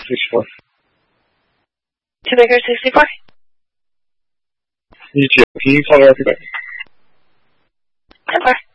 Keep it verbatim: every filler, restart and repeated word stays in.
sixty-four. Two Baker sixty-four? You too. Can you call her after that? Okay.